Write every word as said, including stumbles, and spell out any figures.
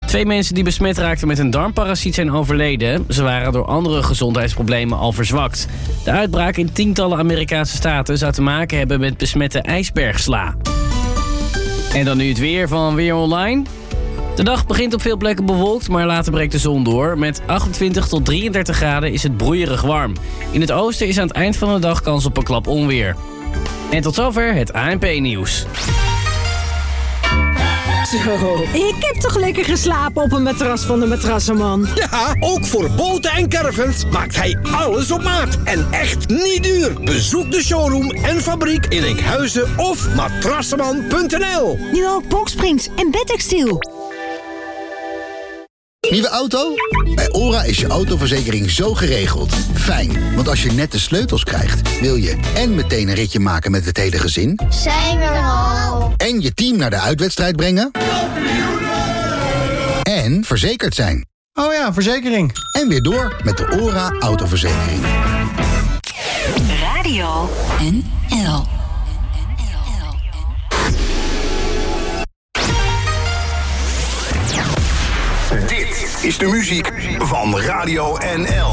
Twee mensen die besmet raakten met een darmparasiet zijn overleden. Ze waren door andere gezondheidsproblemen al verzwakt. De uitbraak in tientallen Amerikaanse staten zou te maken hebben met besmette ijsbergsla. En dan nu het weer van Weer Online. De dag begint op veel plekken bewolkt, maar later breekt de zon door. Met achtentwintig tot drieëndertig graden is het broeierig warm. In het oosten is aan het eind van de dag kans op een klap onweer. En tot zover het A N P-nieuws. Zo, ik heb toch lekker geslapen op een matras van de Matrassenman. Ja, ook voor boten en caravans maakt hij alles op maat. En echt niet duur. Bezoek de showroom en fabriek in Enkhuizen of matrassenman punt n l. Nu ook boxsprings en bedtextiel. Nieuwe auto? Bij OHRA is je autoverzekering zo geregeld. Fijn, want als je net de sleutels krijgt, wil je en meteen een ritje maken met het hele gezin. Zijn we er al? En je team naar de uitwedstrijd brengen. En verzekerd zijn. Oh ja, verzekering. En weer door met de OHRA autoverzekering. Radio N L. Dit is de muziek van Radio N L.